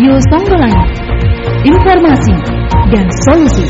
Radio Songgolangit. Informasi dan solusi.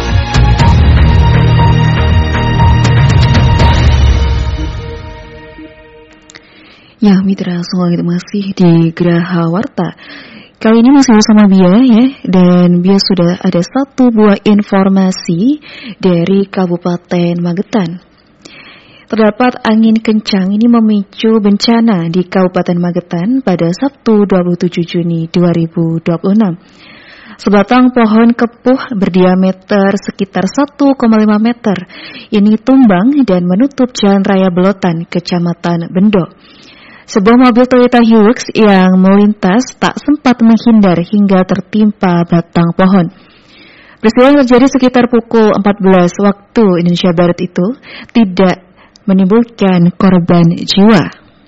Ya, mitra Songgolangit masih di Geraha Warta. Kali ini masih bersama Bia ya, dan Bia sudah ada satu buah informasi dari Kabupaten Magetan. Terdapat angin kencang ini memicu bencana di Kabupaten Magetan pada Sabtu 27 Juni 2026. Sebatang pohon kepuh berdiameter sekitar 1,5 meter ini tumbang dan menutup Jalan Raya Belotan, Kecamatan Bendo. Sebuah mobil Toyota Hilux yang melintas tak sempat menghindar hingga tertimpa batang pohon. Peristiwa yang terjadi sekitar pukul 14 waktu Indonesia Barat itu tidak menimbulkan korban jiwa.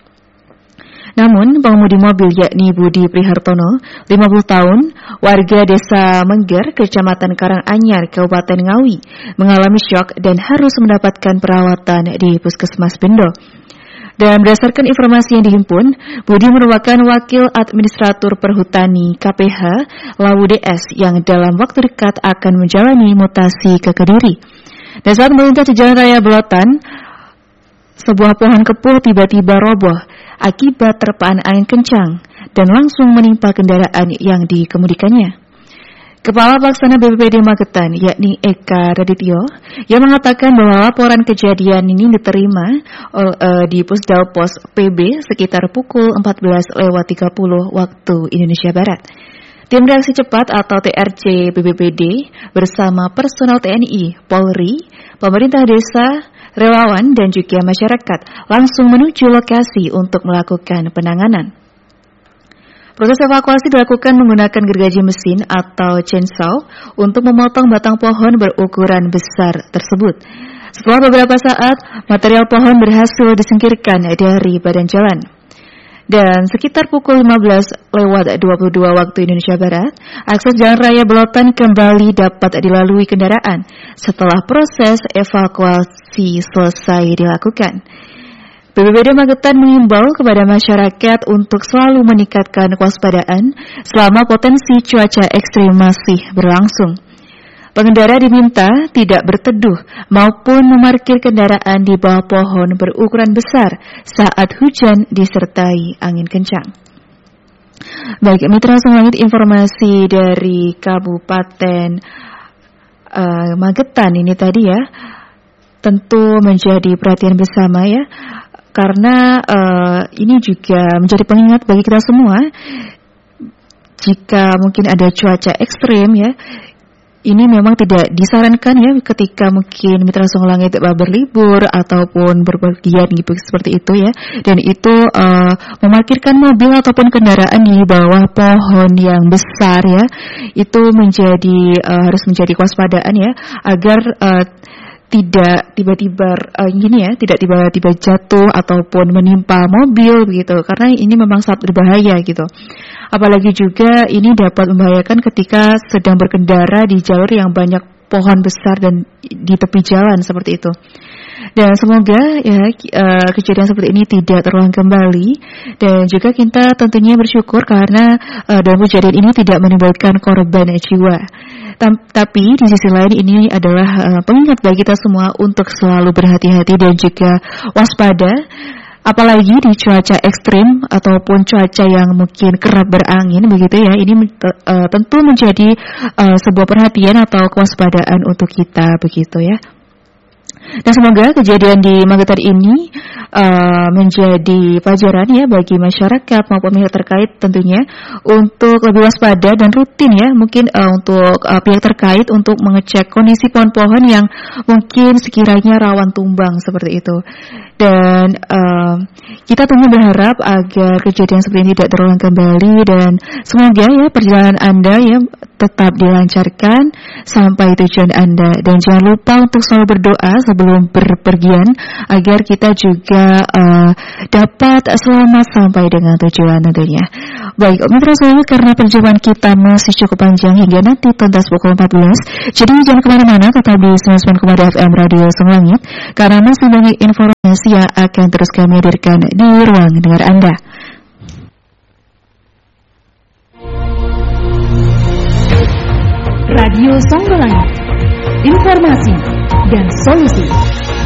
Namun, pengemudi mobil yakni Budi Prihartono, 50 tahun, warga desa Mengger, Kecamatan Karanganyar, Kabupaten Ngawi, mengalami syok dan harus mendapatkan perawatan di Puskesmas Bendo. Dan berdasarkan informasi yang dihimpun, Budi merupakan Wakil Administratur Perhutani KPH Lawu DS yang dalam waktu dekat akan menjalani mutasi ke Kediri. Dan saat melintas di Jalan Raya Belotan, sebuah pohon kepuh tiba-tiba roboh akibat terpaan angin kencang dan langsung menimpa kendaraan yang dikemudikannya. Kepala Pelaksana BPBD Magetan, yakni Eka Radityo, yang mengatakan bahwa laporan kejadian ini diterima di Pusdalpos PB sekitar pukul 14.30 waktu Indonesia Barat. Tim Reaksi Cepat atau TRC BPBD bersama personel TNI, Polri, pemerintah desa, relawan dan juga masyarakat langsung menuju lokasi untuk melakukan penanganan. Proses evakuasi dilakukan menggunakan gergaji mesin atau chainsaw untuk memotong batang pohon berukuran besar tersebut. Setelah beberapa saat, material pohon berhasil disingkirkan dari badan jalan. Dan sekitar pukul 15.22 waktu Indonesia Barat, akses Jalan Raya Belotan kembali dapat dilalui kendaraan setelah proses evakuasi selesai dilakukan. BPBD Magetan mengimbau kepada masyarakat untuk selalu meningkatkan kewaspadaan selama potensi cuaca ekstrim masih berlangsung. Pengendara diminta tidak berteduh maupun memarkir kendaraan di bawah pohon berukuran besar saat hujan disertai angin kencang. Baik, mitra Songgolangit, informasi dari Kabupaten Magetan ini tadi ya, tentu menjadi perhatian bersama ya, karena ini juga menjadi pengingat bagi kita semua jika mungkin ada cuaca ekstrim ya. Ini memang tidak disarankan ya ketika mungkin mitra Songgolangit berlibur ataupun berpergian gitu seperti itu ya. Dan itu memarkirkan mobil ataupun kendaraan di bawah pohon yang besar ya. Itu menjadi harus menjadi kewaspadaan ya, agar tidak tiba-tiba tidak tiba-tiba jatuh ataupun menimpa mobil begitu, karena ini memang sangat berbahaya gitu. Apalagi juga ini dapat membahayakan ketika sedang berkendara di jalur yang banyak pohon besar dan di tepi jalan seperti itu. Dan semoga ya kejadian seperti ini tidak terulang kembali, dan juga kita tentunya bersyukur karena dalam kejadian ini tidak menimbulkan korban jiwa. Tapi di sisi lain ini adalah pengingat bagi kita semua untuk selalu berhati-hati dan juga waspada, apalagi di cuaca ekstrim ataupun cuaca yang mungkin kerap berangin begitu ya. Ini tentu menjadi sebuah perhatian atau kewaspadaan untuk kita begitu ya. Dan semoga kejadian di Magetan ini menjadi pelajaran ya bagi masyarakat maupun pihak terkait tentunya untuk lebih waspada dan rutin ya, mungkin untuk pihak terkait untuk mengecek kondisi pohon-pohon yang mungkin sekiranya rawan tumbang seperti itu. Dan kita tentu berharap agar kejadian seperti ini tidak terulang kembali, dan semoga ya perjalanan Anda ya tetap dilancarkan sampai tujuan Anda, dan jangan lupa untuk selalu berdoa sebelum berpergian agar kita juga dapat selamat sampai dengan tujuan tentunya. Baik, mitra Songgolangit, karena perjumpaan kita masih cukup panjang hingga nanti tuntas pukul 14, jadi jangan kemana-mana, tetap di 99,2 FM Radio Songgolangit, karena masih banyak informasi yang akan terus kami hadirkan di ruang dengar Anda. Radio Songgolangit. Informasi dan solusi.